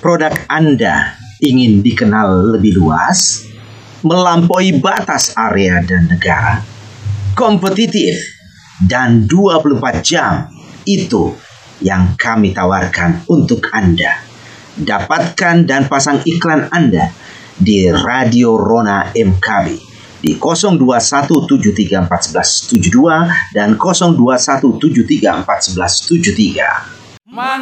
Produk Anda ingin dikenal lebih luas, melampaui batas area dan negara, kompetitif, dan 24 jam. Itu yang kami tawarkan untuk Anda. Dapatkan dan pasang iklan Anda di Radio Rona MKB di 0217341172 dan 0217341173.